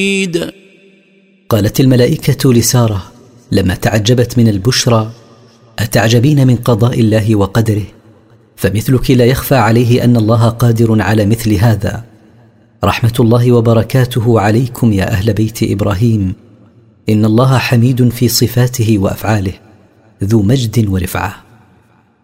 قالت الملائكة لسارة لما تعجبت من البشرى: أتعجبين من قضاء الله وقدره؟ فمثلك لا يخفى عليه أن الله قادر على مثل هذا. رحمة الله وبركاته عليكم يا أهل بيت إبراهيم، إن الله حميد في صفاته وأفعاله، ذو مجد ورفعة.